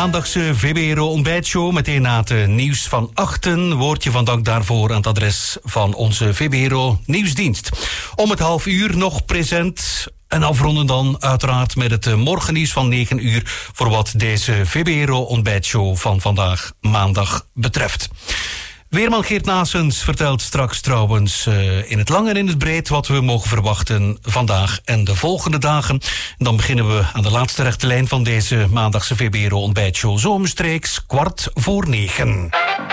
maandagse VBRO ontbijtshow. Meteen na het nieuws van 8:00. Woordje van dank daarvoor aan het adres van onze VBRO nieuwsdienst. Om het 12:30 nog present. En afronden dan uiteraard met het morgennieuws van 9:00... voor wat deze VBRO ontbijtshow van vandaag maandag betreft. Weerman Geert Naessens vertelt straks trouwens in het lang en in het breed wat we mogen verwachten vandaag en de volgende dagen. En dan beginnen we aan de laatste rechte lijn van deze maandagse VBRO ontbijtshow. Zo omstreeks 8:15.